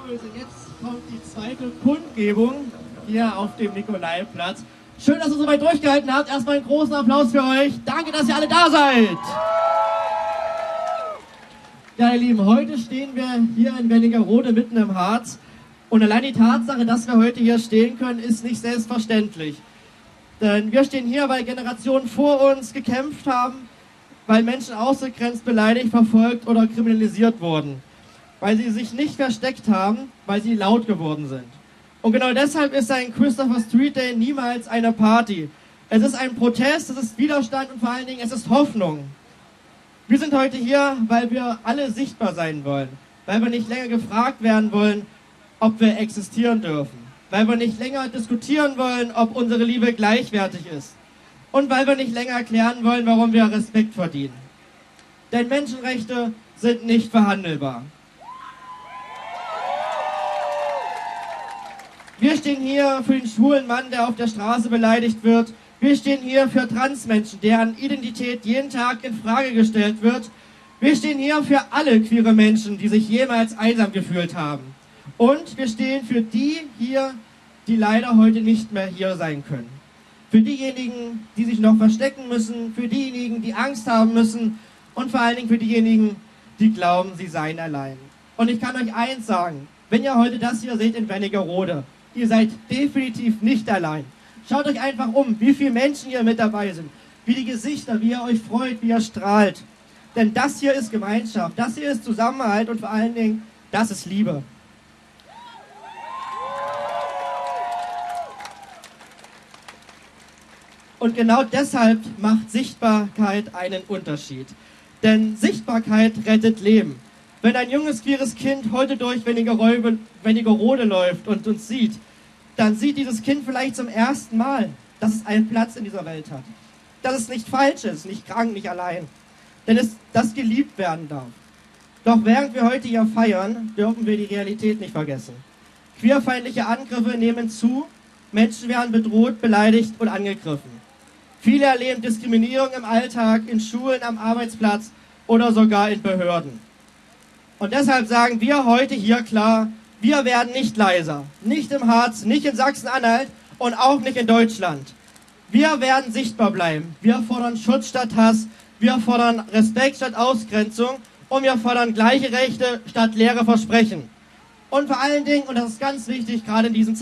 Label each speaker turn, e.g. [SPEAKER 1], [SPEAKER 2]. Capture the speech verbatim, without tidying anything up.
[SPEAKER 1] Also jetzt kommt die zweite Kundgebung hier auf dem Nikolaiplatz. Schön, dass ihr so weit durchgehalten habt. Erstmal einen großen Applaus für euch. Danke, dass ihr alle da seid. Ja, ihr Lieben, heute stehen wir hier in Wernigerode mitten im Harz. Und allein die Tatsache, dass wir heute hier stehen können, ist nicht selbstverständlich. Denn wir stehen hier, weil Generationen vor uns gekämpft haben, weil Menschen ausgegrenzt, beleidigt, verfolgt oder kriminalisiert wurden. Weil sie sich nicht versteckt haben, weil sie laut geworden sind. Und genau deshalb ist ein Christopher Street Day niemals eine Party. Es ist ein Protest, es ist Widerstand und vor allen Dingen es ist Hoffnung. Wir sind heute hier, weil wir alle sichtbar sein wollen. Weil wir nicht länger gefragt werden wollen, ob wir existieren dürfen. Weil wir nicht länger diskutieren wollen, ob unsere Liebe gleichwertig ist. Und weil wir nicht länger erklären wollen, warum wir Respekt verdienen. Denn Menschenrechte sind nicht verhandelbar. Wir stehen hier für den schwulen Mann, der auf der Straße beleidigt wird. Wir stehen hier für Transmenschen, deren Identität jeden Tag in Frage gestellt wird. Wir stehen hier für alle queere Menschen, die sich jemals einsam gefühlt haben. Und wir stehen für die hier, die leider heute nicht mehr hier sein können. Für diejenigen, die sich noch verstecken müssen, für diejenigen, die Angst haben müssen und vor allen Dingen für diejenigen, die glauben, sie seien allein. Und ich kann euch eins sagen, wenn ihr heute das hier seht in Wernigerode, ihr seid definitiv nicht allein. Schaut euch einfach um, wie viele Menschen hier mit dabei sind, wie die Gesichter, wie ihr euch freut, wie ihr strahlt. Denn das hier ist Gemeinschaft, das hier ist Zusammenhalt und vor allen Dingen, das ist Liebe. Und genau deshalb macht Sichtbarkeit einen Unterschied. Denn Sichtbarkeit rettet Leben. Wenn ein junges, queeres Kind heute durch Wernigerode läuft und uns sieht, dann sieht dieses Kind vielleicht zum ersten Mal, dass es einen Platz in dieser Welt hat. Dass es nicht falsch ist, nicht krank, nicht allein. Denn es das geliebt werden darf. Doch während wir heute hier feiern, dürfen wir die Realität nicht vergessen. Queerfeindliche Angriffe nehmen zu, Menschen werden bedroht, beleidigt und angegriffen. Viele erleben Diskriminierung im Alltag, in Schulen, am Arbeitsplatz oder sogar in Behörden. Und deshalb sagen wir heute hier klar, wir werden nicht leiser. Nicht im Harz, nicht in Sachsen-Anhalt und auch nicht in Deutschland. Wir werden sichtbar bleiben. Wir fordern Schutz statt Hass, wir fordern Respekt statt Ausgrenzung und wir fordern gleiche Rechte statt leere Versprechen. Und vor allen Dingen, und das ist ganz wichtig, gerade in diesen Zeiten,